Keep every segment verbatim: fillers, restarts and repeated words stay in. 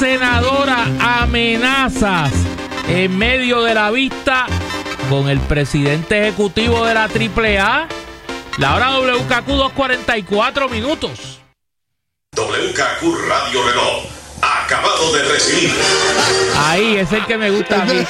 senadora amenazas en medio de la vista con el presidente ejecutivo de la triple A. La hora W K Q, dos cuarenta y cuatro minutos. W K Q Radio Reloj, acabado de recibir. Ahí es el que me gusta a mí.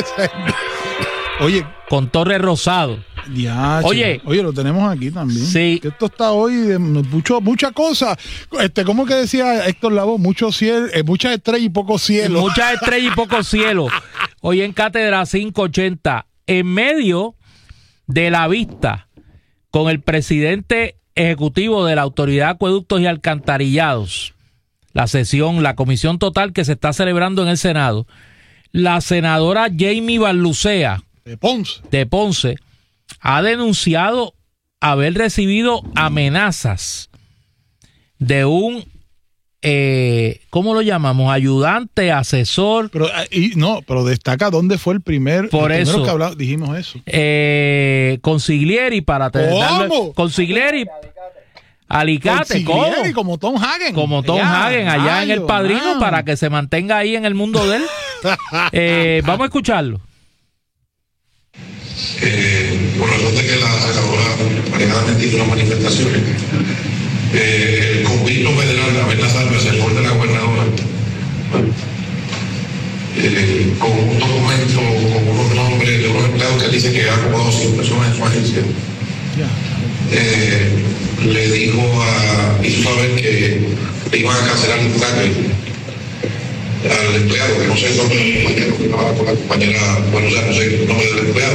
Oye, con Torre Rosado. Diache. Oye, oye, lo tenemos aquí también. Sí. Que esto está hoy de mucho, mucha cosa. Este, ¿cómo que decía Héctor Lavoe? Mucho cielo, eh, muchas estrellas y poco cielo. Muchas estrellas y poco cielo. Hoy en Cátedra quinientos ochenta, en medio de la vista con el presidente ejecutivo de la Autoridad de Acueductos y Alcantarillados, la sesión, la comisión total que se está celebrando en el Senado, la senadora Jamie Barlucea de Ponce, de Ponce ha denunciado haber recibido amenazas de un, eh, ¿cómo lo llamamos? Ayudante, asesor. Pero, y, no, pero destaca dónde fue el primer. Por el eso. Que hablaba, dijimos eso. Eh, Consiglieri para tener. ¿Cómo? Consiglieri. Alicate, Consiglieri, como Tom Hagen. Como Tom allá, Hagen, allá mayo, en El Padrino, man. para que se mantenga ahí en el mundo de él. eh, vamos a escucharlo. Eh, por razón de que la senadora alegadamente hizo unas manifestaciones, eh, el convicto federal Abel Nazario, asesor de la gobernadora, eh, con un documento con unos nombres de unos empleados que dice que ha acomodado cien personas en su agencia, eh, le dijo a, hizo saber que le iban a cancelar el traje al empleado, que no sé el nombre del compañero que estaba con la compañera, bueno, o sea, no sé el nombre del empleado.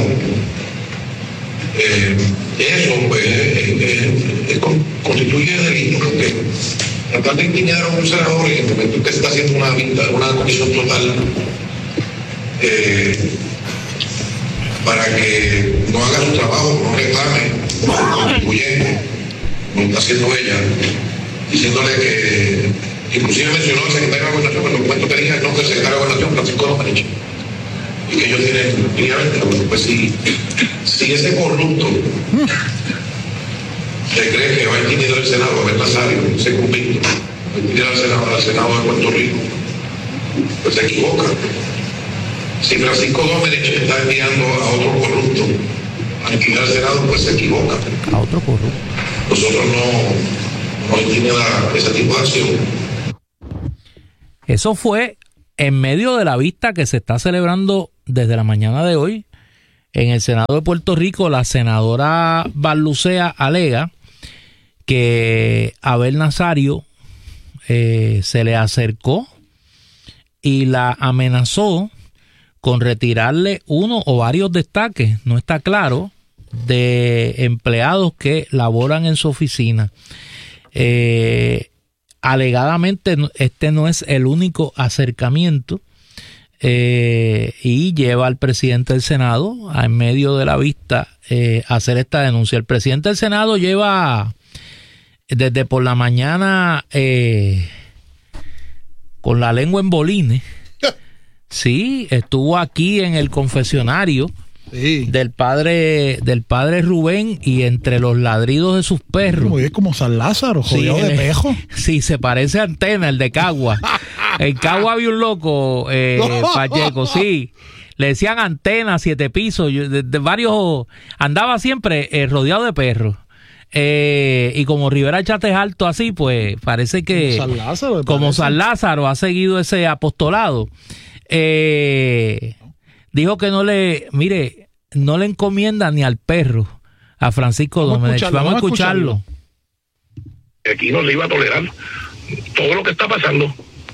Eh, eso pues eh, eh, eh, constituye delito, porque tratar de intimidar a un senador en el momento en que se está haciendo una, una comisión total eh, para que no haga su trabajo, no reclame, no contribuyente, como está haciendo ella, diciéndole que inclusive mencionó al secretario de Gobernación, el documento que diga el nombre del secretario de Gobernación, Francisco Domenech, y que ellos tienen, ciertamente, pues si, si ese corrupto se cree que va a intimidar al Senado, a ver Nazario, ese convicto, va a intimidar al Senado, al Senado de Puerto Rico, pues se equivoca. Si Francisco Domenech está enviando a otro corrupto a intimidar al Senado, pues se equivoca. A otro corrupto. Nosotros no, no intimida ese tipo de acción. Eso fue en medio de la vista que se está celebrando desde la mañana de hoy en el Senado de Puerto Rico. La senadora Barlucea alega que Abel Nazario eh, se le acercó y la amenazó con retirarle uno o varios destaques, no está claro, de empleados que laboran en su oficina. Eh, alegadamente este no es el único acercamiento eh, y lleva al presidente del Senado a, en medio de la vista eh, a hacer esta denuncia. El presidente del Senado lleva desde por la mañana eh, con la lengua en bolines. Sí, estuvo aquí en el confesionario sí. del padre del padre Rubén, y entre los ladridos de sus perros. Como es como San Lázaro, jodido sí, de pejo. Sí, se parece a Antena, el de Cagua. En Cagua había un loco, eh, Pacheco, sí. Le decían Antena, siete pisos, de, de varios, andaba siempre eh, rodeado de perros. Eh, y como Rivera Chate es alto así, pues parece que San Lázaro, como San Lázaro ha seguido ese apostolado. Eh, dijo que no le, mire, no le encomienda ni al perro a Francisco Domenech. Vamos, vamos a escucharlo. Aquí no le iba a tolerar todo lo que está pasando.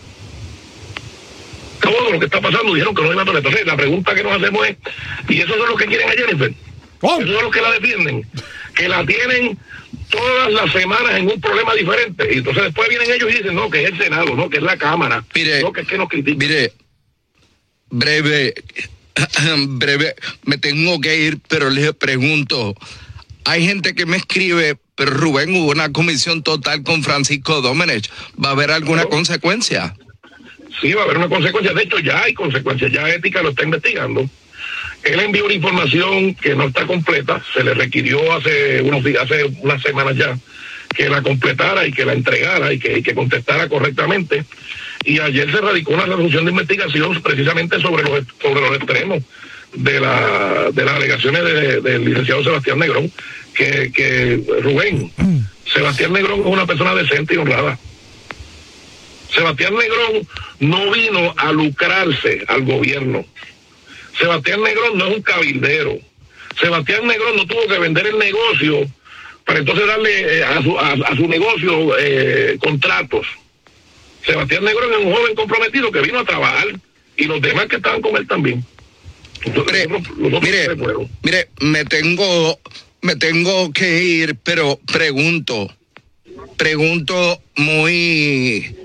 Todo lo que está pasando dijeron que no le iba a tolerar. Entonces la pregunta que nos hacemos es, ¿y eso es lo que quieren a Jennifer? ¿Cómo? Eso es lo que la defienden, que la tienen todas las semanas en un problema diferente, y entonces después vienen ellos y dicen no, que es el Senado, no, que es la Cámara, mire, no, que es que nos critican. Mire, breve, breve, me tengo que ir, pero les pregunto, hay gente que me escribe, pero Rubén, hubo una comisión total con Francisco Domenech, ¿va a haber alguna ¿no? consecuencia? Sí, va a haber una consecuencia, de hecho ya hay consecuencias, ya Ética lo está investigando. Él envió una información que no está completa, se le requirió hace unos días, hace unas semanas ya, que la completara y que la entregara y que, y que contestara correctamente. y ayer se radicó una resolución de investigación precisamente sobre los sobre los extremos de la de las alegaciones de, del licenciado Sebastián Negrón, que, que Rubén, Sebastián Negrón es una persona decente y honrada. Sebastián Negrón no vino a lucrarse al gobierno. Sebastián Negrón no es un cabildero. Sebastián Negrón no tuvo que vender el negocio para entonces darle eh, a, su, a, a su negocio eh, contratos. Sebastián Negrón es un joven comprometido que vino a trabajar, y los demás que estaban con él también. Entonces, mire, nosotros, nosotros mire, mire, me tengo, me tengo que ir, pero pregunto, pregunto muy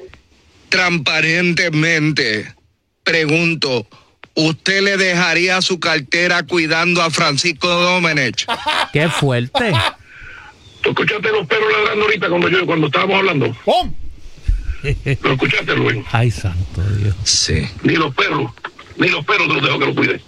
transparentemente, pregunto, ¿usted le dejaría su cartera cuidando a Francisco Domenech? ¡Qué fuerte! ¿Tú escuchaste los perros ladrando ahorita cuando yo cuando estábamos hablando? ¡Pum! ¿Lo escuchaste, Rubén? Ay, santo Dios. Sí. Ni los perros, ni los perros te los dejo que lo cuiden.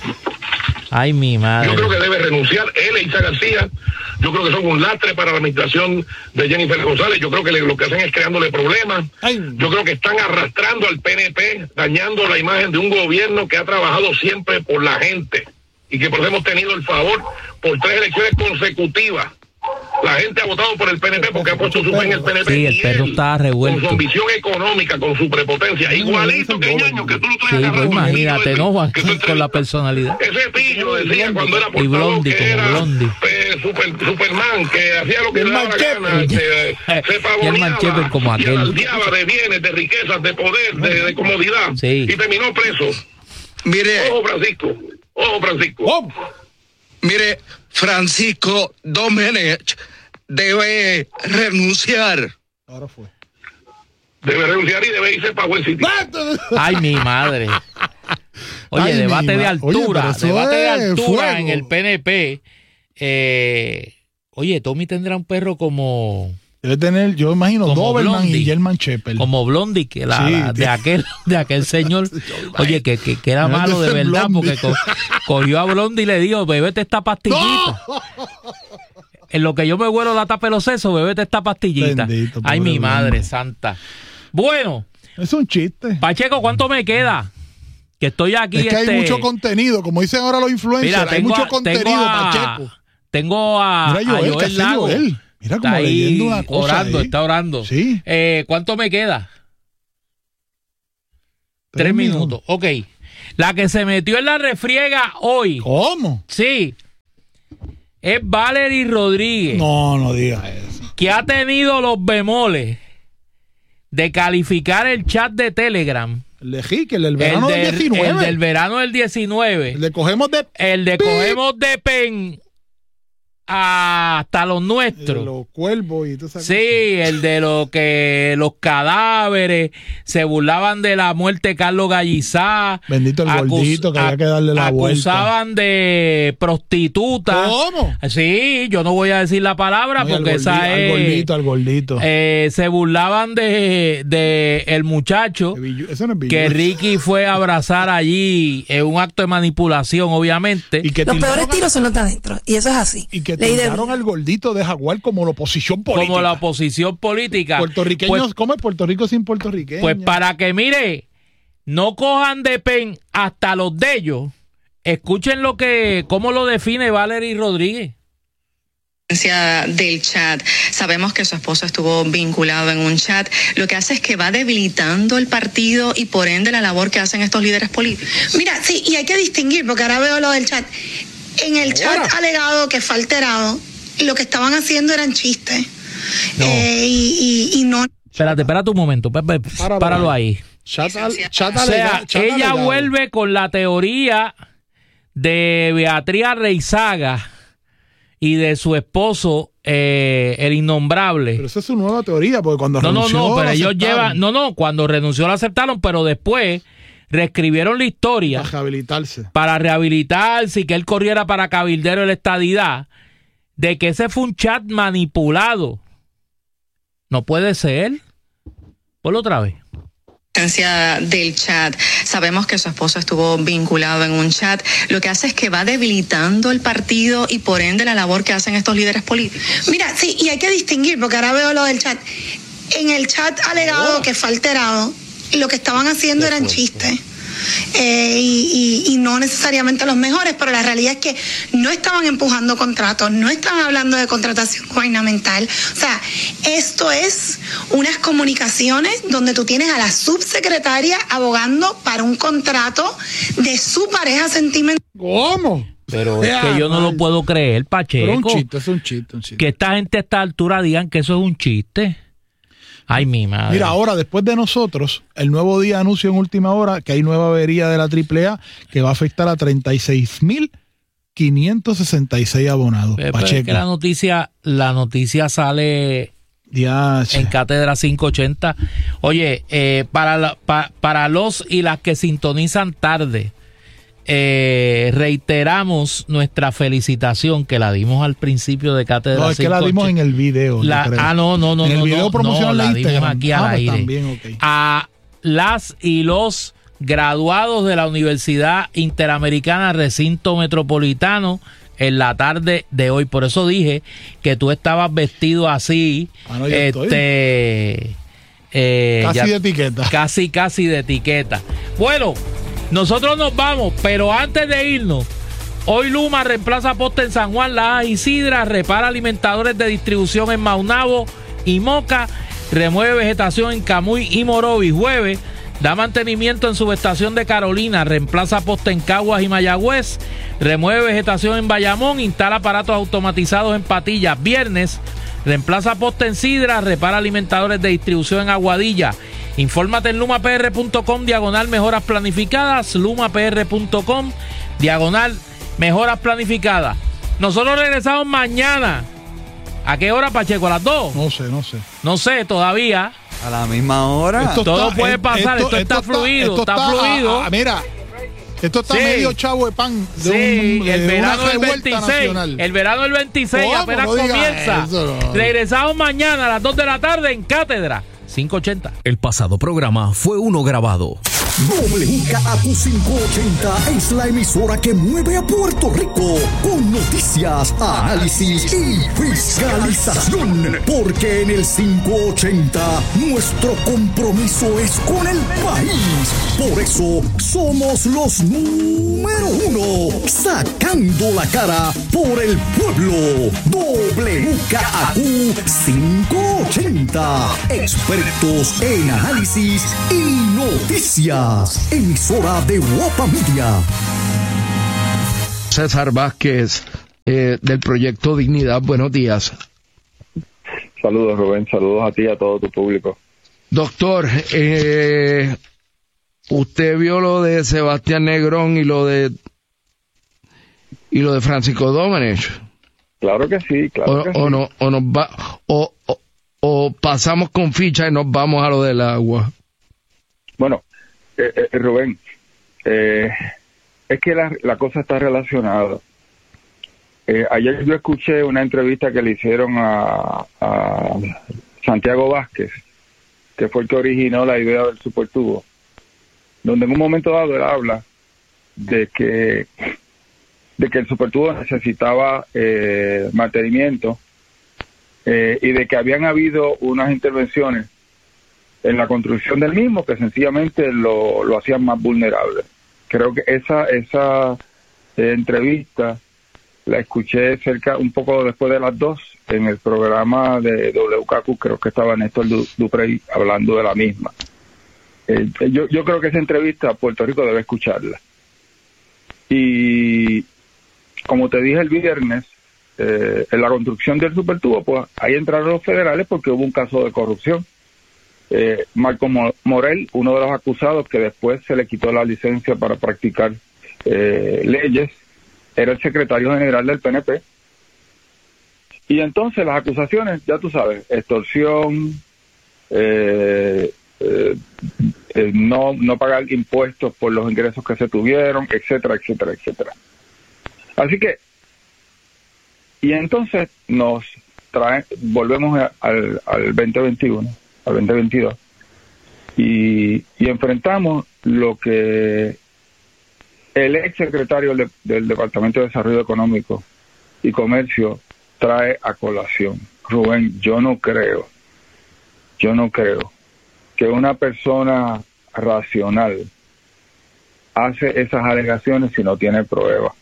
Ay, mi madre. Yo creo que debe renunciar él e Isa García. Yo creo que son un lastre para la administración de Jennifer González. Yo creo que le, lo que hacen es creándole problemas. Ay. Yo creo que están arrastrando al P N P, dañando la imagen de un gobierno que ha trabajado siempre por la gente y que por eso hemos tenido el favor por tres elecciones consecutivas. La gente ha votado por el P N P porque ha puesto su fe en el P N P. Sí, el y perro él, está revuelto. con su ambición económica, con su prepotencia, igualito que Ñaño, que tú lo traes Sí, agarrado pues con el imagínate, pillo ¿no, de- Juan? que tú Con la entrevistas. personalidad. Ese pillo decía cuando era Y portavoz Blondie, que como era Blondie. eh, super, Superman, que hacía lo que El le daba la Manchepe. gana, se, se Y el pavoneaba Manchepe como y aquel. alardeaba de bienes, de riquezas, de poder, de, de comodidad, Sí. y terminó preso. Mire, Ojo, Francisco, ojo, Francisco. ¡Pum! mire, Francisco Domenech debe renunciar. Ahora fue. Debe renunciar y debe irse para buen sitio. Ay, mi madre. Oye, Ay, mi debate de ma- altura, Oye, pero eso debate de es altura fuego. en el P N P. Eh, oye, Tommy tendrá un perro como, Debe tener, yo imagino, Como Doberman Blondie. y German Shepherd. como Blondie, que la, Sí, la- de tío. aquel, de aquel señor. Oye, que, que, que era Debe malo de ser verdad, Blondie. porque co- cogió a Blondie y le dijo, bébete esta pastillita. En lo que yo me vuelo la tapa de los sesos, bébete esta pastillita. Bendito, Ay, pobre mi madre Blondie. santa. Bueno, Es un chiste. Pacheco, ¿cuánto me queda? Que estoy aquí. Es que este, hay mucho contenido, como dicen ahora los influencers, Mira, hay tengo mucho a- contenido, tengo a- Pacheco. Tengo a, Mira a Joel, ¿qué Joel hace Lago. Joel? Mira como Está ahí leyendo una cosa orando, ahí. está orando. Sí. Eh, ¿Cuánto me queda? Tres, Tres minutos. minutos. Ok. La que se metió en la refriega hoy, ¿Cómo? sí, es Valerie Rodríguez, No, no digas eso. que ha tenido los bemoles de calificar el chat de Telegram, El de Hick, el del verano el, del del- diecinueve. el del verano del diecinueve, El de cogemos de... el de Pip. cogemos de pen hasta los de nuestros. los cuervos y todo eso. Sí, el de lo que los cadáveres se burlaban de la muerte de Carlos Gallizá. Bendito el acus- gordito que había que darle la acusaban de prostituta. ¿Cómo? Sí, yo no voy a decir la palabra No, y al porque gordi- esa al es. gordito, al gordito. eh, se burlaban de, de el muchacho De Billu- Eso no es Billu- que Ricky fue a abrazar allí en un acto de manipulación, obviamente. Y que Los tildaron peores tiros son los de adentro. Y eso es así. Y que Ley de tildaron vida. al gordito de Jaguar como la oposición política. como la oposición política. Puertorriqueños, Pues, ¿cómo es Puerto Rico sin puertorriqueños? Pues para que mire, no cojan de pen hasta los de ellos. Escuchen lo que, cómo lo define Valerie Rodríguez. Del chat. Sabemos que su esposo estuvo vinculado en un chat. Lo que hace es que va debilitando el partido y por ende la labor que hacen estos líderes políticos. Mira, sí, y hay que distinguir, porque ahora veo lo del chat. En el chat Ahora. alegado que fue alterado, lo que estaban haciendo eran chistes. No. Eh, y, y, y no. Espérate, espérate un momento, Pepe, Páralo páralo ahí. ahí. Chat al- chat O sea, alega- chat ella alegado. vuelve con la teoría de Beatriz Reizaga y de su esposo, eh, el innombrable. Pero esa es su nueva teoría, porque cuando No, no, renunció, no, pero lo ellos aceptaron llevan, no, no, cuando renunció lo aceptaron, pero después reescribieron la historia para rehabilitarse. para rehabilitarse y que él corriera para cabildero de la estadidad, de que ese fue un chat manipulado. No puede ser. Ponlo otra vez. Del chat. Sabemos que su esposo estuvo vinculado en un chat. Lo que hace es que va debilitando el partido y por ende la labor que hacen estos líderes políticos. Mira, sí, y hay que distinguir, porque ahora veo lo del chat. En el chat alegado que fue alterado, lo que estaban haciendo eran chistes. Eh, y, y, y no necesariamente los mejores, pero la realidad es que no estaban empujando contratos, no estaban hablando de contratación gubernamental. O sea, esto es unas comunicaciones donde tú tienes a la subsecretaria abogando para un contrato de su pareja sentimental. ¿Cómo? Pero es que yo no lo puedo creer, Pacheco. Pero un chiste, es un chiste, un chiste. Que esta gente a esta altura digan que eso es un chiste. Ay, mi madre. Mira, ahora, después de nosotros, el Nuevo Día anuncia en última hora que hay nueva avería de la triple A que va a afectar a treinta y seis mil quinientos sesenta y seis abonados. Pero Pacheco. es que la noticia, la noticia sale ya, en Cátedra quinientos ochenta. Oye, eh, para, la, pa, para los y las que sintonizan tarde, Eh, reiteramos nuestra felicitación que la dimos al principio de Cátedra. No, es que la dimos en el video. La, ah, no, no, no. En el no, video no, promocional no, la Instagram. dimos aquí al ah, aire. Pues también, okay. A las y los graduados de la Universidad Interamericana Recinto Metropolitano en la tarde de hoy. Por eso dije que tú estabas vestido así. Ah, no, yo este, eh, casi ya, de etiqueta. Casi, casi de etiqueta. Bueno. Nosotros nos vamos, pero antes de irnos, hoy Luma reemplaza poste en San Juan, Lajas y Sidra, repara alimentadores de distribución en Maunabo y Moca, remueve vegetación en Camuy y Morovis. Jueves, da mantenimiento en subestación de Carolina, reemplaza poste en Caguas y Mayagüez, remueve vegetación en Bayamón, instala aparatos automatizados en Patillas. Viernes, reemplaza poste en Sidra, repara alimentadores de distribución en Aguadilla. Infórmate en lumapr punto com, diagonal mejoras planificadas, lumapr punto com, diagonal mejoras planificadas. Nosotros regresamos mañana. ¿A qué hora, Pacheco? ¿A las dos? No sé, no sé. No sé, todavía. A la misma hora. Esto Todo está, puede pasar, esto, esto está, está fluido, esto está, está fluido. A, a, mira, esto está sí. medio chavo de pan. De sí, un, el de verano del veintiséis. Nacional. El verano del veintiséis ¿Cómo? apenas No comienza. Eso, no. Regresamos mañana a las dos de la tarde en Cátedra quinientos ochenta. El pasado programa fue uno grabado. W K A Q quinientos ochenta es la emisora que mueve a Puerto Rico con noticias, análisis y fiscalización. Porque en el quinientos ochenta nuestro compromiso es con el país. Por eso somos los número uno, sacando la cara por el pueblo. W K A Q quinientos ochenta, expertos en análisis y noticias. Emisora de Guapa Media. César Vázquez, eh, del Proyecto Dignidad. Buenos días. Saludos, Rubén. Saludos a ti y a todo tu público. Doctor, eh, usted vio lo de Sebastián Negrón y lo de y lo de Francisco Domenech. Claro que sí, claro o, que o sí. No, o nos va, o, o, o pasamos con ficha y nos vamos a lo del agua. Bueno, eh, eh, Rubén, eh, es que la, la cosa está relacionada. Eh, ayer yo escuché una entrevista que le hicieron a, a Santiago Vázquez, que fue el que originó la idea del supertubo, donde en un momento dado él habla de que de que el supertubo necesitaba eh, mantenimiento eh, y de que habían habido unas intervenciones en la construcción del mismo que sencillamente lo, lo hacían más vulnerable. Creo que esa esa eh, entrevista la escuché cerca, un poco después de las dos, en el programa de W K Q, creo que estaba Néstor Duprey hablando de la misma. Eh, yo, yo creo que esa entrevista Puerto Rico debe escucharla. Y como te dije el viernes, eh, en la construcción del supertubo, pues ahí entraron los federales porque hubo un caso de corrupción. Eh, Marco Morel, uno de los acusados que después se le quitó la licencia para practicar eh, leyes, era el secretario general del P N P. Y entonces las acusaciones, ya tú sabes, extorsión, eh, eh, eh, no, no pagar impuestos por los ingresos que se tuvieron, etcétera, etcétera, etcétera. Así que, y entonces nos trae, volvemos a, al, al veinte veintiuno, al veinte veintidós, y, y enfrentamos lo que el ex secretario de, del Departamento de Desarrollo Económico y Comercio trae a colación. Rubén, yo no creo, yo no creo que una persona racional hace esas alegaciones si no tiene pruebas.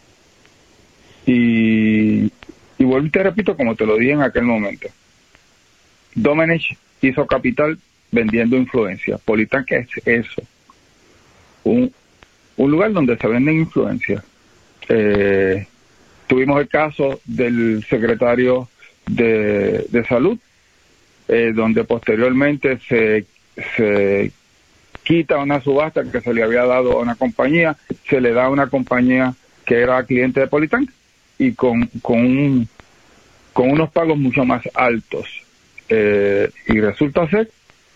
Y, y vuelvo y te repito, como te lo dije en aquel momento, Domenech hizo capital vendiendo influencia. Politank es eso, un, un lugar donde se venden influencias. Eh, tuvimos el caso del secretario de, de salud, eh, donde posteriormente se, se quita una subasta que se le había dado a una compañía, se le da a una compañía que era cliente de Politank y con, con, un, con unos pagos mucho más altos. Eh, y resulta ser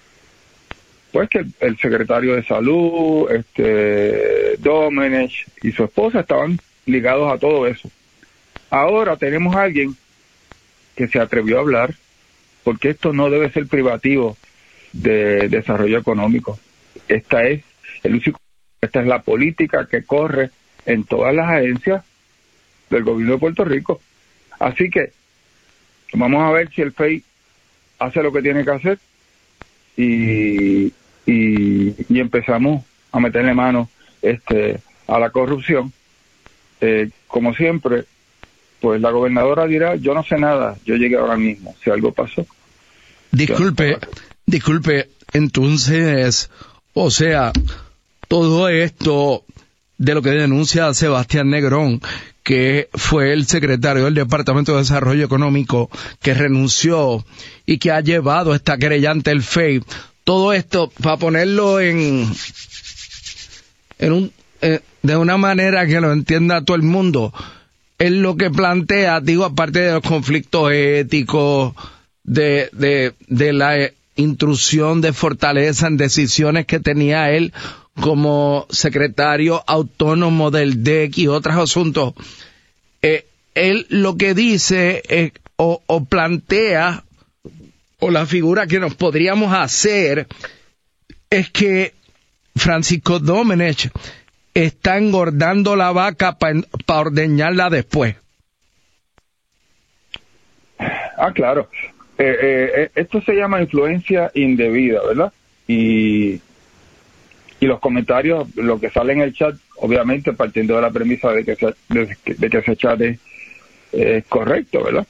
pues que el, el secretario de salud, este Domenech y su esposa estaban ligados a todo eso. Ahora tenemos a alguien que se atrevió a hablar, porque esto no debe ser privativo de desarrollo económico. Esta es el esta es la política que corre en todas las agencias del gobierno de Puerto Rico. Así que vamos a ver si el F E I hace lo que tiene que hacer y, y, y empezamos a meterle mano este a la corrupción. Eh, como siempre, pues la gobernadora dirá, yo no sé nada, yo llegué ahora mismo, si algo pasó. Disculpe, disculpe, entonces, o sea, todo esto de lo que denuncia Sebastián Negrón, que fue el secretario del Departamento de Desarrollo Económico que renunció y que ha llevado esta querella ante el F E I, todo esto, para ponerlo en, en un, eh, de una manera que lo entienda todo el mundo, es lo que plantea, digo, aparte de los conflictos éticos, de, de, de la intrusión de fortaleza en decisiones que tenía él como secretario autónomo del D E C y otros asuntos. Eh, él lo que dice eh, o, o plantea, o la figura que nos podríamos hacer, es que Francisco Domenech está engordando la vaca para pa ordeñarla después. Ah, claro. Eh, eh, esto se llama influencia indebida, ¿verdad? Y, y los comentarios, lo que sale en el chat, obviamente partiendo de la premisa de que, se, de, de que ese chat es, es correcto, ¿verdad?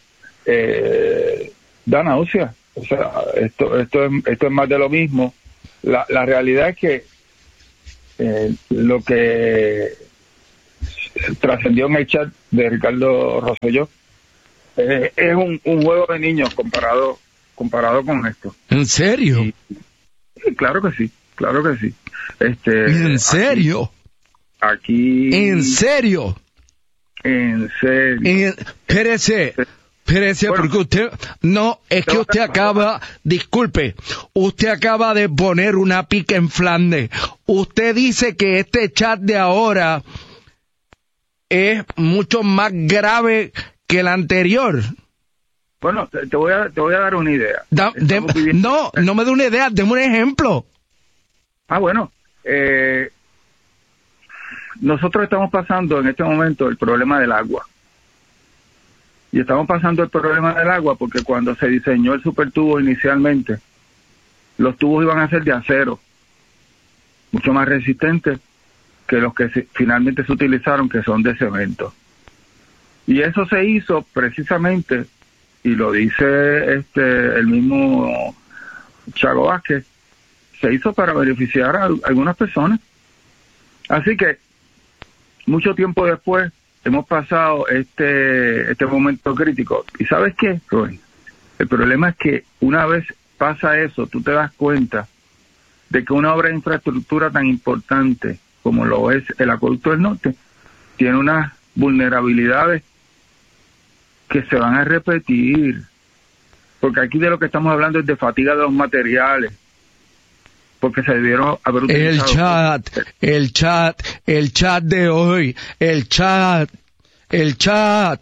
Eh, da náusea. O sea, esto, esto, es, esto es más de lo mismo. La, la realidad es que eh, lo que trascendió en el chat de Ricardo Rosselló eh, es un, un juego de niños comparado comparado con esto. ¿En serio? Y, y claro que sí, claro que sí. Este, ¿En serio? Aquí, aquí ¿En serio? En serio. En, espérese, espérese, bueno, porque usted, no, es que usted acaba, disculpe, usted acaba de poner una pica en Flandes. Usted dice que este chat de ahora es mucho más grave que el anterior. Bueno, te, te voy a te voy a dar una idea. Da, de, no, no me dé una idea, deme un ejemplo. Ah, bueno, eh, nosotros estamos pasando en este momento el problema del agua. Y estamos pasando el problema del agua porque cuando se diseñó el supertubo inicialmente, los tubos iban a ser de acero, mucho más resistentes que los que se, finalmente se utilizaron, que son de cemento. Y eso se hizo precisamente, y lo dice este el mismo Chago Vázquez, se hizo para beneficiar a algunas personas. Así que mucho tiempo después hemos pasado este este momento crítico. ¿Y sabes qué, Rubén? El problema es que una vez pasa eso, tú te das cuenta de que una obra de infraestructura tan importante como lo es el Acueducto del Norte tiene unas vulnerabilidades que se van a repetir, porque aquí de lo que estamos hablando es de fatiga de los materiales, porque se debieron haber utilizado... El chat, el chat, el chat de hoy, el chat, el chat.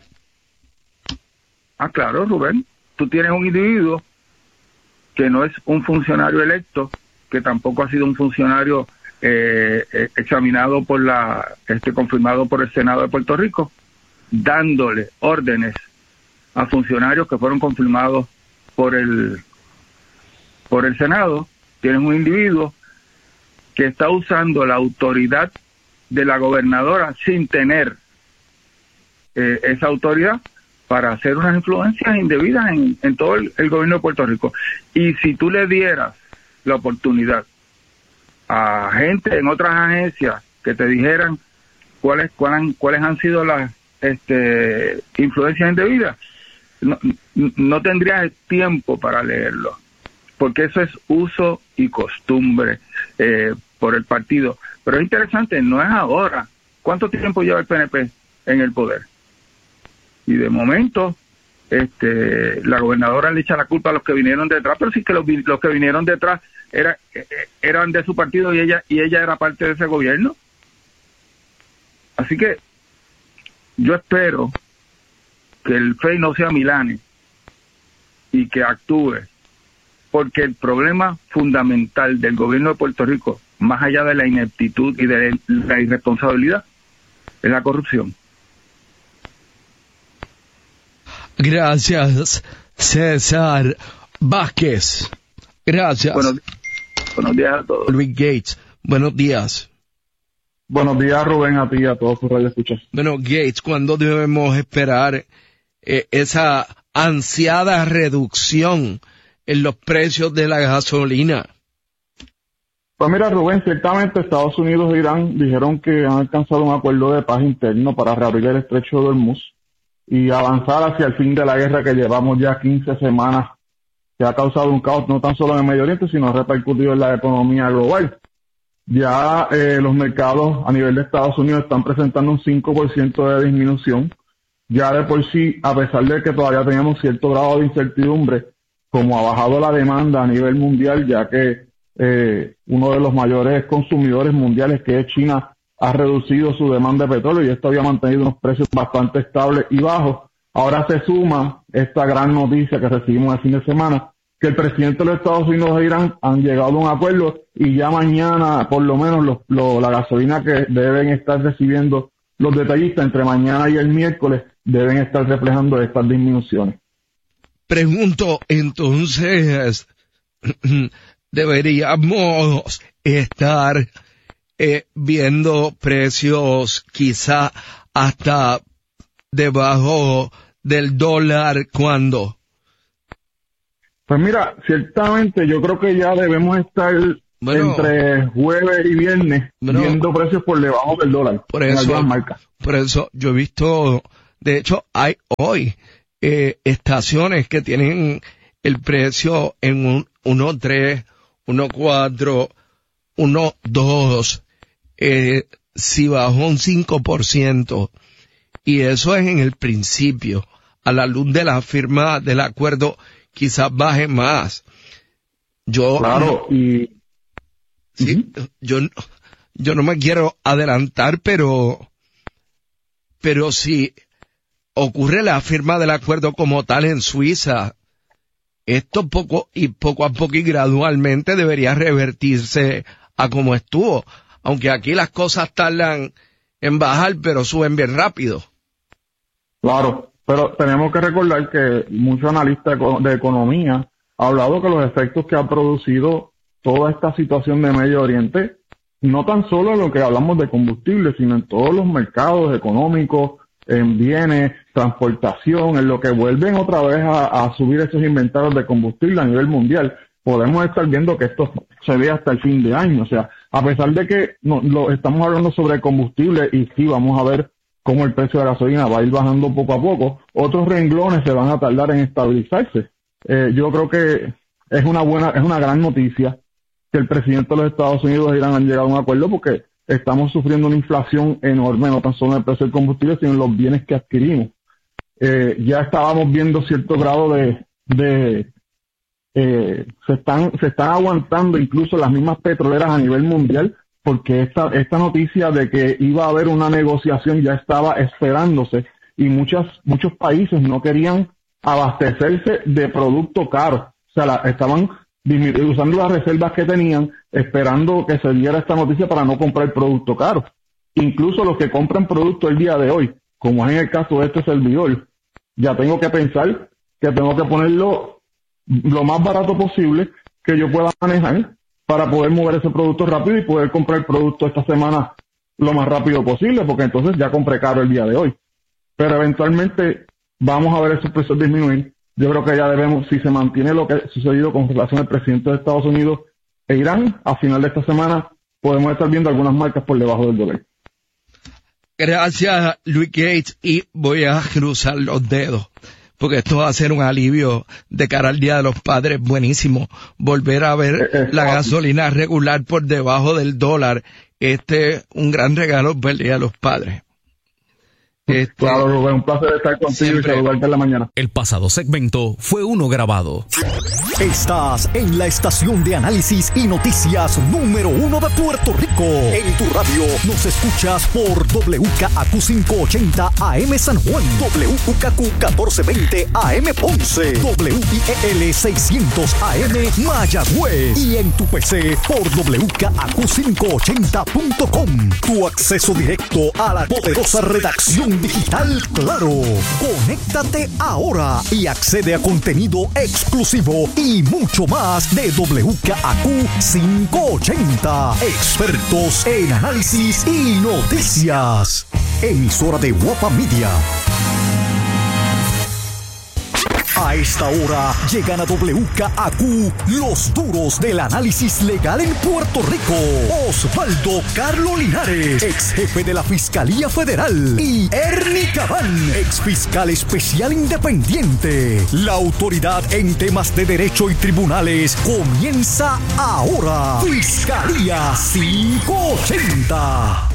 Ah, claro, Rubén, tú tienes un individuo que no es un funcionario electo, que tampoco ha sido un funcionario eh, eh, examinado por la, este confirmado por el Senado de Puerto Rico, dándole órdenes a funcionarios que fueron confirmados por el por el Senado. Tienes un individuo que está usando la autoridad de la gobernadora sin tener eh, esa autoridad para hacer unas influencias indebidas en, en todo el, el gobierno de Puerto Rico. Y si tú le dieras la oportunidad a gente en otras agencias que te dijeran cuáles cuáles, cuáles han sido las este, influencias indebidas, no, no tendrías tiempo para leerlo, porque eso es uso y costumbre eh, por el partido. Pero es interesante, no es ahora. ¿Cuánto tiempo lleva el P N P en el poder? Y de momento, este, la gobernadora le echa la culpa a los que vinieron detrás, pero sí que los, los que vinieron detrás era, eran de su partido y ella y ella era parte de ese gobierno. Así que yo espero que el F E I no sea Milani y que actúe, porque el problema fundamental del gobierno de Puerto Rico, más allá de la ineptitud y de la irresponsabilidad, es la corrupción. Gracias, César Vázquez. Gracias. Buenos, buenos días a todos. Luis Gates, buenos días. Buenos días, Rubén, a ti y a todos tus radioescuchas. Bueno, Gates, ¿cuándo debemos esperar eh, esa ansiada reducción en los precios de la gasolina? Pues mira, Rubén, ciertamente Estados Unidos e Irán dijeron que han alcanzado un acuerdo de paz interno para reabrir el estrecho de Hormuz y avanzar hacia el fin de la guerra que llevamos ya quince semanas, que ha causado un caos no tan solo en el Medio Oriente, sino ha repercutido en la economía global. Ya eh, los mercados a nivel de Estados Unidos están presentando un cinco por ciento de disminución. Ya de por sí, a pesar de que todavía tenemos cierto grado de incertidumbre, como ha bajado la demanda a nivel mundial, ya que eh, uno de los mayores consumidores mundiales, que es China, ha reducido su demanda de petróleo y esto había mantenido unos precios bastante estables y bajos. Ahora se suma esta gran noticia que recibimos el fin de semana, que el presidente de los Estados Unidos e Irán han llegado a un acuerdo y ya mañana, por lo menos, los, lo, la gasolina que deben estar recibiendo los detallistas entre mañana y el miércoles deben estar reflejando estas disminuciones. Pregunto, entonces, deberíamos estar eh, viendo precios quizá hasta debajo del dólar, ¿cuándo? Pues mira, ciertamente yo creo que ya debemos estar bueno, entre jueves y viernes bueno, viendo precios por debajo del dólar por en eso, algunas marcas. Por eso yo he visto, de hecho hay hoy eh, estaciones que tienen el precio en un uno tres, uno cuatro, uno dos, eh, si bajó un cinco por ciento, y eso es en el principio. A la luz de la firma del acuerdo quizás baje más. Yo claro y sí, uh-huh. yo yo no me quiero adelantar, pero pero si ocurre la firma del acuerdo como tal en Suiza, esto poco y poco a poco y gradualmente debería revertirse a como estuvo, aunque aquí las cosas tardan en bajar, pero suben bien rápido. Claro. Pero tenemos que recordar que muchos analistas de economía han hablado que los efectos que ha producido toda esta situación de Medio Oriente, no tan solo en lo que hablamos de combustible, sino en todos los mercados económicos, en bienes, transportación, en lo que vuelven otra vez a, a subir esos inventarios de combustible a nivel mundial. Podemos estar viendo que esto se ve hasta el fin de año. O sea, a pesar de que no, lo, estamos hablando sobre combustible y sí vamos a ver cómo el precio de la gasolina va a ir bajando poco a poco, otros renglones se van a tardar en estabilizarse. Eh, yo creo que es una buena, es una gran noticia que el presidente de los Estados Unidos e Irán han llegado a un acuerdo, porque estamos sufriendo una inflación enorme, no tan solo en el precio del combustible, sino en los bienes que adquirimos. Eh, ya estábamos viendo cierto grado de, de eh, se están, se están aguantando incluso las mismas petroleras a nivel mundial, porque esta, esta noticia de que iba a haber una negociación ya estaba esperándose y muchas, muchos países no querían abastecerse de producto caro. O sea, la, estaban usando las reservas que tenían, esperando que se diera esta noticia para no comprar producto caro. Incluso los que compran producto el día de hoy, como es en el caso de este servidor, ya tengo que pensar que tengo que ponerlo lo más barato posible que yo pueda manejar, para poder mover ese producto rápido y poder comprar el producto esta semana lo más rápido posible, porque entonces ya compré caro el día de hoy. Pero eventualmente vamos a ver esos precios disminuir. Yo creo que ya debemos, si se mantiene lo que ha sucedido con relación al presidente de Estados Unidos e Irán, a final de esta semana podemos estar viendo algunas marcas por debajo del dólar. Gracias, Luis Gates, y voy a cruzar los dedos, porque esto va a ser un alivio de cara al Día de los Padres. Buenísimo volver a ver eh, eh, la gasolina regular por debajo del dólar. Este es un gran regalo para el Día de los Padres. Este, claro, Rubén, un placer estar contigo siempre. Y saludarte en la mañana. El pasado segmento fue uno grabado. Estás en la estación de análisis y noticias número uno de Puerto Rico. En tu radio nos escuchas por W K A Q quinientos ochenta A M San Juan, W U K Q catorce veinte A M Ponce, W I E L seiscientos A M Mayagüez y en tu P C por W K A Q quinientos ochenta punto com. Tu acceso directo a la poderosa redacción digital Claro. Conéctate ahora y accede a contenido exclusivo y mucho más de W K A Q quinientos ochenta. Expertos en análisis y noticias. Emisora de Guapa Media. A esta hora llegan a W K A Q los duros del análisis legal en Puerto Rico. Osvaldo Carlo Linares, ex jefe de la Fiscalía Federal, y Ernie Cabán, ex fiscal especial independiente. La autoridad en temas de derecho y tribunales comienza ahora. Fiscalía quinientos ochenta.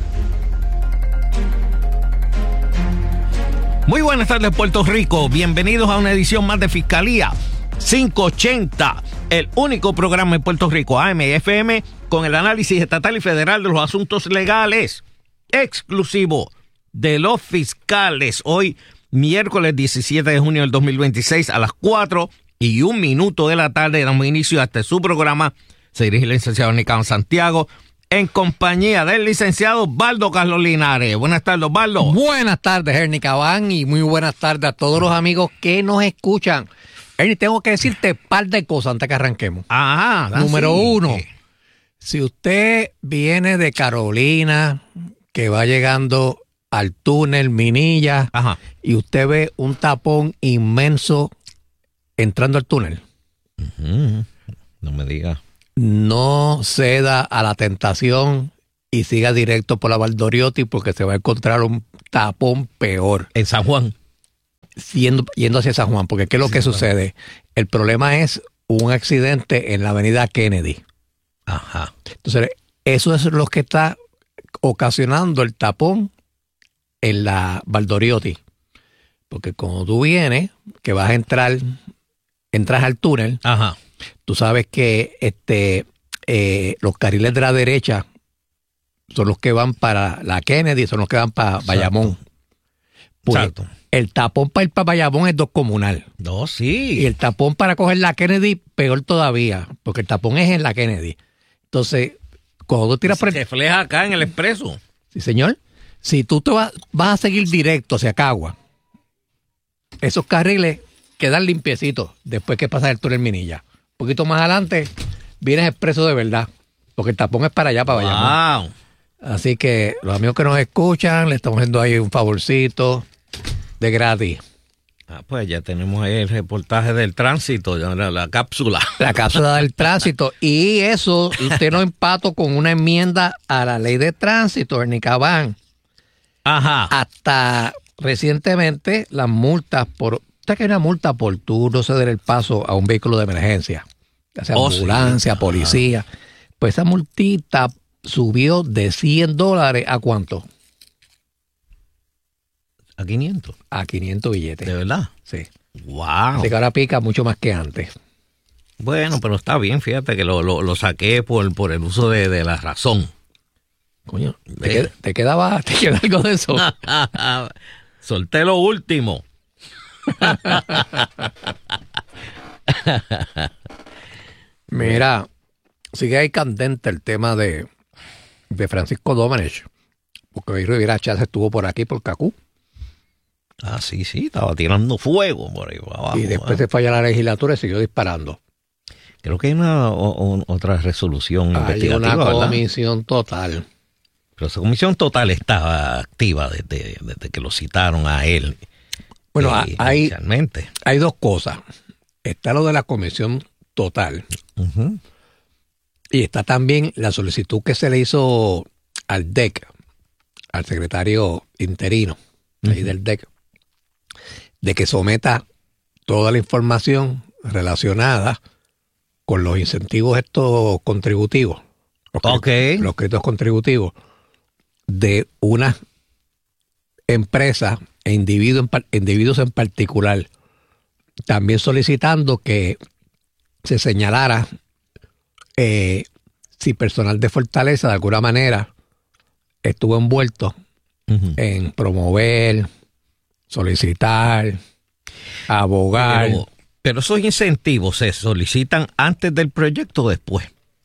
Muy buenas tardes, Puerto Rico. Bienvenidos a una edición más de Fiscalía quinientos ochenta, el único programa en Puerto Rico, A M y F M, con el análisis estatal y federal de los asuntos legales, exclusivo de los fiscales. Hoy, miércoles diecisiete de junio del dos mil veintiséis, a las cuatro y un minuto de la tarde, damos inicio a este su programa. Se dirige el licenciado Nicán Santiago, en compañía del licenciado Osvaldo Carlos Linares. Buenas tardes, Osvaldo. Buenas tardes, Ernie Cabán, y muy buenas tardes a todos los amigos que nos escuchan. Ernie, tengo que decirte un par de cosas antes que arranquemos. Ajá. Número sí. uno, si usted viene de Carolina, que va llegando al túnel Minilla, Ajá. y usted ve un tapón inmenso entrando al túnel. Uh-huh. No me diga. No ceda a la tentación y siga directo por la Valdoriotti, porque se va a encontrar un tapón peor. En San Juan. Siendo, yendo hacia San Juan, porque ¿qué es lo sí, que claro. sucede? El problema es un accidente en la avenida Kennedy. Ajá. Entonces, eso es lo que está ocasionando el tapón en la Valdoriotti. Porque cuando tú vienes, que vas a entrar, entras al túnel, Ajá. tú sabes que este eh, los carriles de la derecha son los que van para la Kennedy, son los que van para Bayamón. Pues, Exacto. El tapón para ir para Bayamón es dos comunal. No, sí. Y el tapón para coger la Kennedy, peor todavía, porque el tapón es en la Kennedy. Entonces, cuando tú tiras se por el... Se refleja acá en el expreso. Sí, señor. Si tú te vas, vas a seguir directo hacia Cagua, esos carriles quedan limpiecitos después que pasas el túnel Minilla. Un poquito más adelante vienes expreso de verdad, porque el tapón es para allá, para Bayamón. Wow. Así que los amigos que nos escuchan, le estamos haciendo ahí un favorcito de gratis. Ah, pues ya tenemos ahí el reportaje del tránsito, ya la, la cápsula. La cápsula del tránsito. Y eso usted lo empató con una enmienda a la ley de tránsito, Ernie Cabán. Ajá. Hasta recientemente las multas por... Usted que hay una multa por tú no ceder el paso a un vehículo de emergencia, ya sea oh, ambulancia, sí. policía. Pues esa multita subió de cien dólares a ¿cuánto? ¿A quinientos? A quinientos billetes. ¿De verdad? Sí. Wow. Así que ahora pica mucho más que antes. Bueno, pero está bien, fíjate que lo, lo, lo saqué por, por el uso de, de la razón. Coño, ¿te, qued, te, quedaba, ¿te queda algo de eso? Solté lo último. Mira, sigue ahí candente el tema de, de Francisco Domenech, porque hoy Rivera Chávez estuvo por aquí, por Cacú. Ah, sí, sí, estaba tirando fuego por ahí abajo. Y después ¿eh? se falla la legislatura y siguió disparando. Creo que hay una o, o, otra resolución hay investigativa, una ¿verdad? comisión total. Pero esa comisión total estaba activa desde, desde que lo citaron a él. Bueno, eh, hay, inicialmente. hay dos cosas. Está lo de la comisión total. Uh-huh. Y está también la solicitud que se le hizo al D E C, al secretario interino uh-huh. ahí del D E C, de que someta toda la información relacionada con los incentivos estos contributivos, los, okay. créditos, los créditos contributivos de una empresa e individuo en, individuos en particular, también solicitando que se señalara eh, si personal de Fortaleza de alguna manera estuvo envuelto uh-huh. en promover, solicitar, abogar. Pero, pero esos incentivos se solicitan antes del proyecto o después.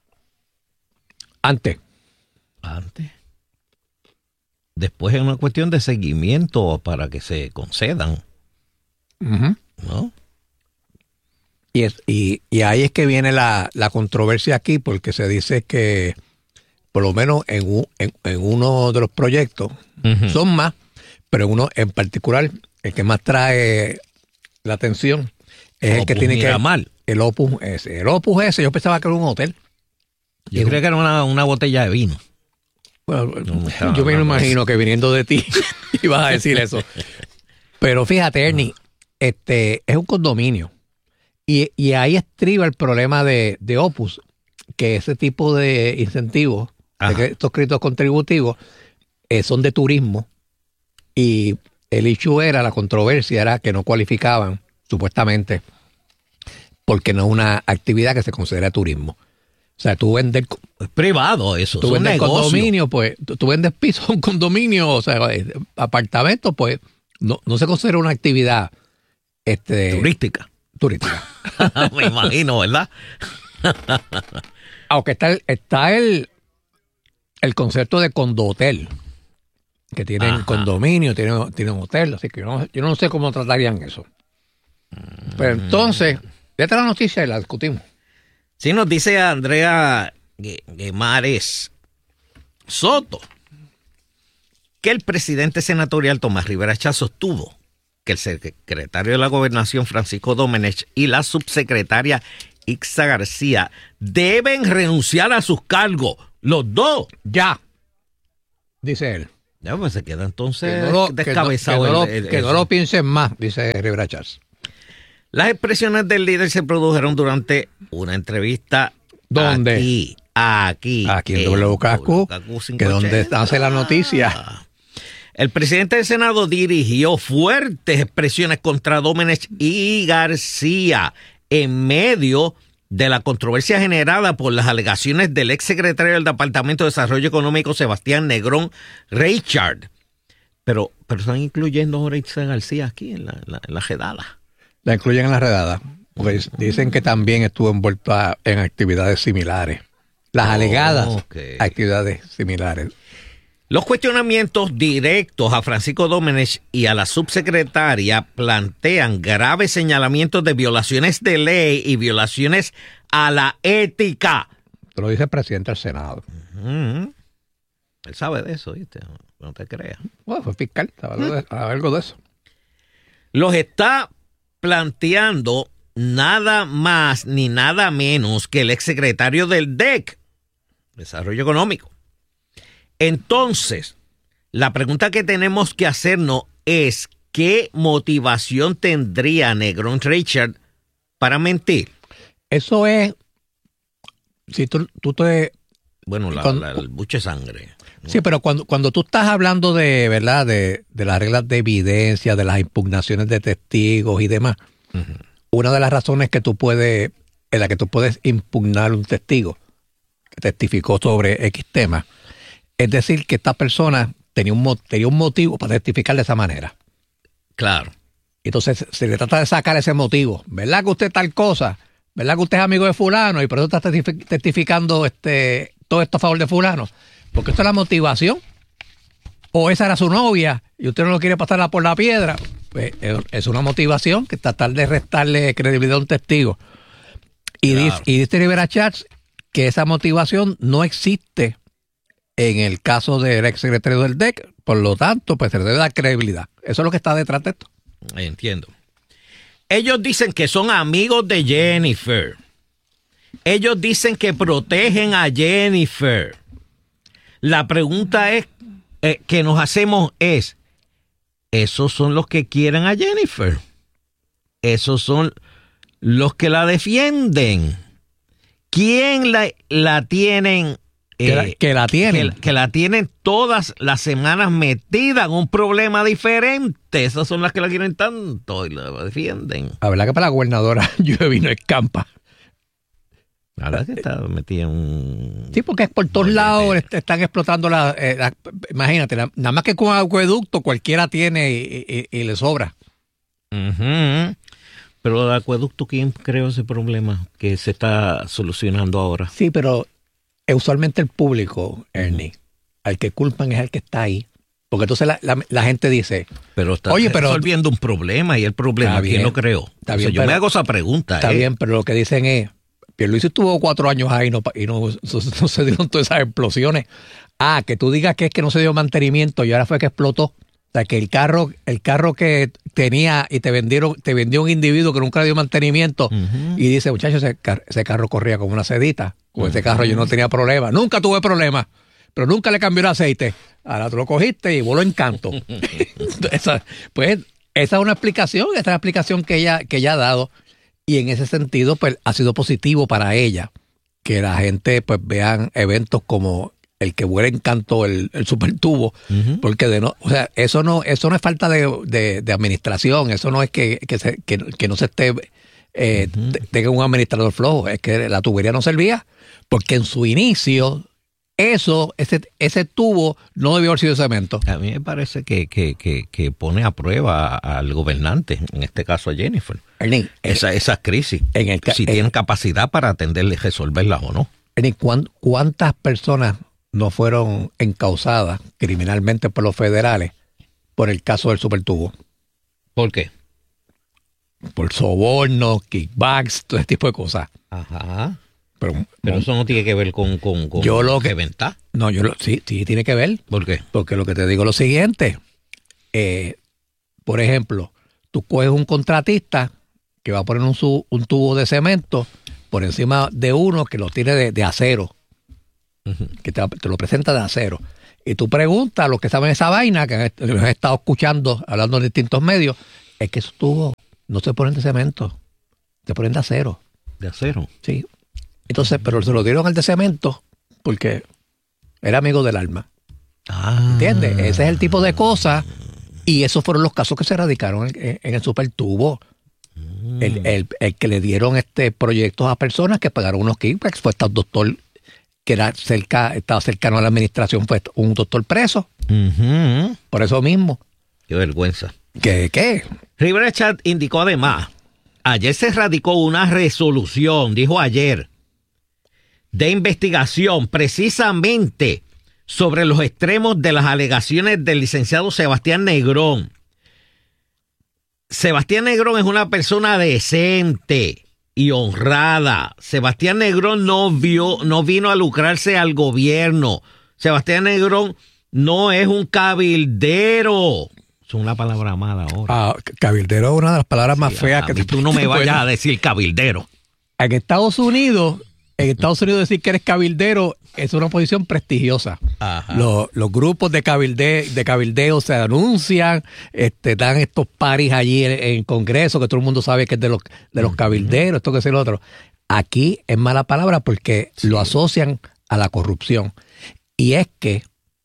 Antes. Antes. Después es una cuestión de seguimiento para que se concedan. Uh-huh. ¿No? Y, es, y, y ahí es que viene la, la controversia aquí, porque se dice que por lo menos en, un, en, en uno de los proyectos uh-huh. son más, pero en uno en particular, el que más trae la atención es el, el que tiene que... mal. El Opus ese. El Opus ese, yo pensaba que era un hotel. Yo y creía un, que era una, una botella de vino. Bueno, no, yo me imagino eso. Que viniendo de ti ibas a decir eso. Pero fíjate, Ernie, este es un condominio. Y, y ahí estriba el problema de, de Opus, que ese tipo de incentivos, de estos créditos contributivos, eh, son de turismo. Y el issue era, la controversia era que no cualificaban, supuestamente, porque no es una actividad que se considera turismo. O sea, tú vendes... Es privado eso, tú es vendes un negocio. Condominio, pues, tú, tú vendes pisos, un condominio, o sea, apartamentos, pues, no, no se considera una actividad este, turística. Turística. Me imagino, ¿verdad? Aunque está el, está el, el concepto de condohotel, que tienen Ajá. condominio, tienen, tienen hotel, así que yo no, yo no sé cómo tratarían eso. Pero entonces, esta es la noticia y la discutimos. Sí, nos dice Andrea Guimares Soto que el presidente senatorial Tomás Rivera Schatz sostuvo que el secretario de la Gobernación Francisco Domenech y la subsecretaria Ixa García deben renunciar a sus cargos, los dos. Ya, dice él. Ya, pues se queda entonces que no lo, descabezado. Que no, que no, el, el, que no lo piensen más, dice Rivera Schatz. Las expresiones del líder se produjeron durante una entrevista. ¿Dónde? Aquí, aquí. Aquí en W K Q, que donde hace la noticia. Ah. El presidente del Senado dirigió fuertes expresiones contra Domenech y García en medio de la controversia generada por las alegaciones del exsecretario del Departamento de Desarrollo Económico, Sebastián Negrón Reichard. Pero, pero están incluyendo ahora a Ixa García aquí en la, la, en la redada. La incluyen en la redada, porque dicen que también estuvo envuelta en actividades similares. Las oh, alegadas okay. actividades similares. Los cuestionamientos directos a Francisco Domenech y a la subsecretaria plantean graves señalamientos de violaciones de ley y violaciones a la ética. Te lo dice el presidente del Senado. Uh-huh. Él sabe de eso, ¿viste? No te creas. Bueno, fue fiscal, sabe uh-huh. algo de eso. Los está planteando nada más ni nada menos que el exsecretario del D E C, Desarrollo Económico. Entonces, la pregunta que tenemos que hacernos es ¿qué motivación tendría Negrón Reichard para mentir? Eso es, si tú, tú te... Bueno, la, cuando, la, el buche de sangre. Sí, pero cuando, cuando tú estás hablando de, ¿verdad? De, de las reglas de evidencia, de las impugnaciones de testigos y demás, uh-huh. una de las razones que tú puedes, en la que tú puedes impugnar un testigo que testificó sobre X tema, es decir, que esta persona tenía un, tenía un motivo para testificar de esa manera. Claro. Entonces se le trata de sacar ese motivo. ¿Verdad que usted tal cosa? ¿Verdad que usted es amigo de fulano y por eso está testificando este, todo esto a favor de fulano? Porque esto es la motivación. O esa era su novia y usted no lo quiere pasarla por la piedra. Pues es una motivación que tratar de restarle credibilidad a un testigo. Y, Claro. dice, y dice Rivera Chats que esa motivación no existe en el caso del ex secretario del D E C, por lo tanto, pues se le debe dar credibilidad. Eso es lo que está detrás de esto. Entiendo. Ellos dicen que son amigos de Jennifer. Ellos dicen que protegen a Jennifer. La pregunta es eh, que nos hacemos es, ¿esos son los que quieren a Jennifer? ¿Esos son los que la defienden? ¿Quién la, la tienen? Que, la, eh, que la tienen. Que, que la tienen todas las semanas metida en un problema diferente. Esas son las que la quieren tanto y la defienden. La verdad que para la gobernadora llueve y no escampa. La verdad que está metida en un... Sí, porque es por todos lados est- están explotando la, eh, la- imagínate, la- nada más que con acueducto cualquiera tiene y, y- y le sobra. Ujú. Pero el acueducto, ¿quién creó ese problema que se está solucionando ahora? Sí, pero eh, usualmente el público, Ernie, al que culpan es al que está ahí. Porque entonces la, la- la gente dice, Pero está Oye, pero- resolviendo un problema y el problema, Está ¿quién bien, lo creó? está O sea, bien, yo pero- me hago esa pregunta. está ¿eh? bien, pero lo que dicen es, Pierluisi estuvo cuatro años ahí y no, pa- y no, no- no se dieron todas esas explosiones. Ah, que tú digas que es que no se dio mantenimiento y ahora fue que explotó. O sea, que el carro, el carro que tenía y te vendieron, te vendió un individuo que nunca le dio mantenimiento y dice, muchachos, ese, car- ese carro corría como una sedita. Con ese carro yo no tenía problema. Nunca tuve problema, pero nunca le cambió el aceite. Ahora tú lo cogiste y voló en canto. esa, pues esa es una explicación, esa es la explicación que ella, que ella ha dado. Y en ese sentido, pues ha sido positivo para ella que la gente pues vean eventos como el que vuela en canto el, el supertubo, uh-huh. porque de no, o sea, eso no, eso no es falta de, de, de administración, eso no es que, que, se, que, que no se esté eh, uh-huh. te, tenga un administrador flojo, es que la tubería no servía, porque en su inicio eso, ese, ese tubo no debió haber sido cemento. A mí me parece que, que, que, que pone a prueba al gobernante, en este caso a Jennifer, Ernie, esa, en, esa crisis, en el, si en, tienen capacidad para atenderle y resolverlas o no. Ernie, ¿cuántas personas no fueron encausadas criminalmente por los federales por el caso del supertubo? ¿Por qué? Por sobornos, kickbacks, todo ese tipo de cosas. Ajá. Pero, Pero eso no tiene que ver con, con, con yo lo que reventar. No, yo lo, sí, sí tiene que ver. ¿Por qué? Porque lo que te digo es lo siguiente. Eh, por ejemplo, tú coges un contratista que va a poner un, su, un tubo de cemento por encima de uno que lo tiene de, de acero. Uh-huh. Que te, te lo presenta de acero. Y tú preguntas a los que saben esa vaina, que han, han estado escuchando, hablando en distintos medios, es que esos tubos no se ponen de cemento, se ponen de acero. ¿De acero? Sí. Entonces, pero se lo dieron al de cemento porque era amigo del alma. Ah. ¿Entiendes? Ese es el tipo de cosas. Y esos fueron los casos que se radicaron en, en el supertubo. Mm. El, el, el que le dieron este proyectos a personas que pagaron unos kickbacks fue este doctor que era cerca, estaba cercano a la administración, fue un doctor preso. Uh-huh. Por eso mismo. Qué vergüenza. ¿Qué? ¿Qué? Rivera Chat indicó además, ayer se radicó una resolución, dijo ayer, de investigación precisamente sobre los extremos de las alegaciones del licenciado Sebastián Negrón. Sebastián Negrón es una persona decente y honrada. Sebastián Negrón no vio, no vino a lucrarse al gobierno. Sebastián Negrón no es un cabildero. Es una palabra mala ahora. Ah, cabildero es una de las palabras sí, más feas que te tú no me vayas a decir cabildero. En Estados Unidos, en Estados Unidos decir que eres cabildero es una posición prestigiosa. Los, los grupos de cabildeo, de cabildeo se anuncian, este, dan estos paris allí en, en Congreso, que todo el mundo sabe que es de los, de los cabilderos, esto que es el otro. Aquí es mala palabra porque sí. lo asocian a la corrupción. Y es que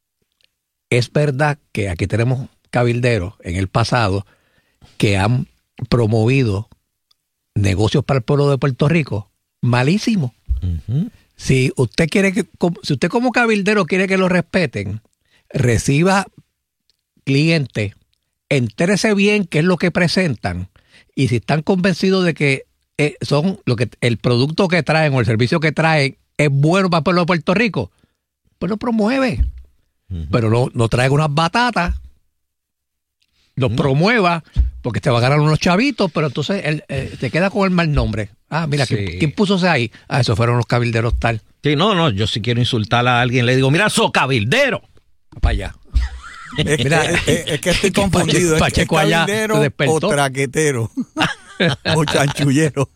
es verdad que aquí tenemos cabilderos en el pasado que han promovido negocios para el pueblo de Puerto Rico malísimos. Uh-huh. Si usted quiere que, si usted como cabildero quiere que lo respeten, reciba clientes, entérese bien qué es lo que presentan y si están convencidos de que eh, son lo que el producto que traen o el servicio que traen es bueno para el pueblo de Puerto Rico, pues lo promueve. Uh-huh. Pero no, no traiga unas batatas, los uh-huh. promueva porque te va a ganar unos chavitos, pero entonces él, eh, te queda con el mal nombre. Ah, mira, Sí. ¿quién, quién puso ese ahí? Ah, esos fueron los cabilderos tal. Sí, no, no, yo si quiero insultar a alguien le digo, mira, so cabildero. Para allá. Es, Mira, es, es- es que estoy confundido. ¿Es, Pacheco es allá cabildero se despertó. o traquetero? O chanchullero.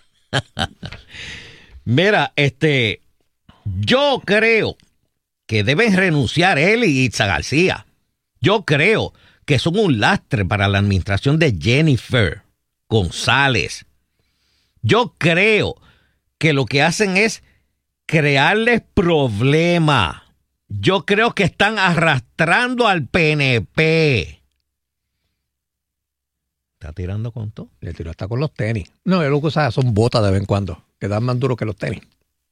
Mira, este, yo creo que deben renunciar él y Itza García. Yo creo que son un lastre para la administración de Jennifer González. Yo creo que lo que hacen es crearles problemas. Yo creo que están arrastrando al P N P. ¿Está tirando con todo? Le tiró hasta con los tenis. No, él lo que usa son botas de vez en cuando, que dan más duro que los tenis.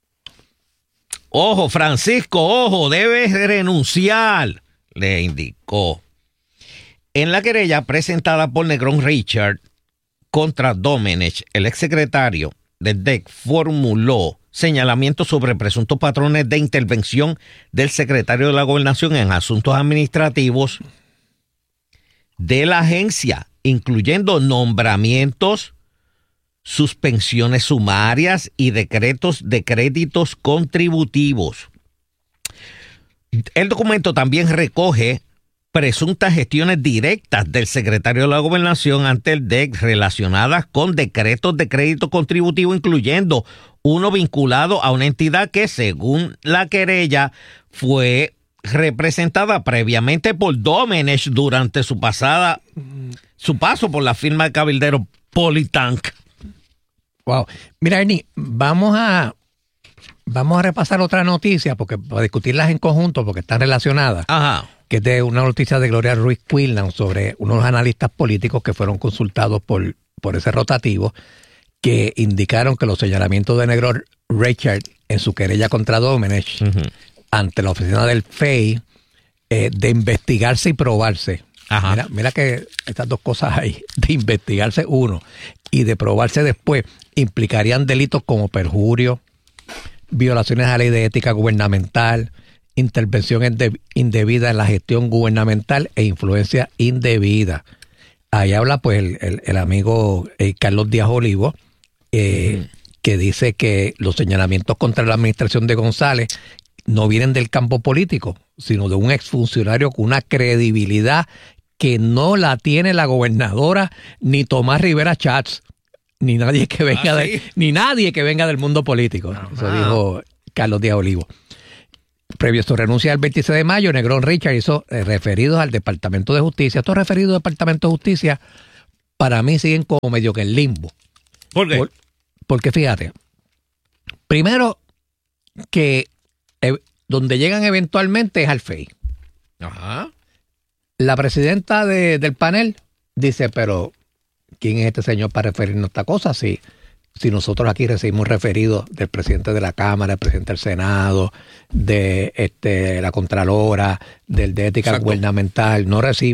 Ojo, Francisco, ojo, debes renunciar, le indicó. En la querella presentada por Negrón Richard contra Domenech, el exsecretario del D E C formuló señalamientos sobre presuntos patrones de intervención del secretario de la Gobernación en asuntos administrativos de la agencia, incluyendo nombramientos, suspensiones sumarias y decretos de créditos contributivos. El documento también recoge presuntas gestiones directas del secretario de la Gobernación ante el D E C relacionadas con decretos de crédito contributivo, incluyendo uno vinculado a una entidad que, según la querella, fue representada previamente por Domenech durante su pasada, su paso por la firma de cabildero Politank. Wow. Mira, Ernie, vamos a vamos a repasar otra noticia porque para discutirlas en conjunto porque están relacionadas. Ajá. Que es de una noticia de Gloria Ruiz Quinlan sobre unos analistas políticos que fueron consultados por, por ese rotativo, que indicaron que los señalamientos de Negrón Richard en su querella contra Domenech uh-huh. ante la oficina del F E I eh, de investigarse y probarse. Ajá. Mira, mira que estas dos cosas ahí, de investigarse uno y de probarse después, implicarían delitos como perjurio, violaciones a la ley de ética gubernamental, intervención indebida en la gestión gubernamental e influencia indebida. Ahí habla pues el, el, el amigo eh, Carlos Díaz Olivo, eh, uh-huh. que dice que los señalamientos contra la administración de González no vienen del campo político, sino de un exfuncionario con una credibilidad que no la tiene la gobernadora ni Tomás Rivera Chats, ni nadie que venga ¿Ah, sí? de, ni nadie que venga del mundo político. Ajá. Eso dijo Carlos Díaz Olivo. Previo a su renuncia el veintiséis de mayo, Negrón Richard hizo eh, referidos al Departamento de Justicia. Estos referidos al Departamento de Justicia, para mí siguen como medio que en limbo. ¿Por qué? Por, porque fíjate, primero que eh, donde llegan eventualmente es al F E I. Ajá. La presidenta de, del panel dice, pero ¿quién es este señor para referirnos a esta cosa? Si, si nosotros aquí recibimos referidos del presidente de la Cámara, del presidente del Senado, de este, la Contralora, del de Ética Exacto. Gubernamental, no recibimos